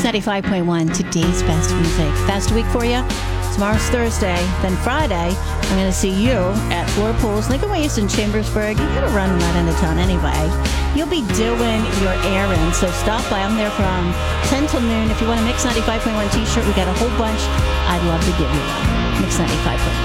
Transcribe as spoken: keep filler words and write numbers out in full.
ninety-five point one, today's best music. Best week for you. Tomorrow's Thursday. Then Friday, I'm going to see you at Floor Pools, Lincoln Waste in Chambersburg. You got to run right into town anyway. You'll be doing your errands, so stop by. I'm there from ten till noon. If you want a Mix ninety-five point one t-shirt, we got a whole bunch. I'd love to give you one. Mix ninety-five point one.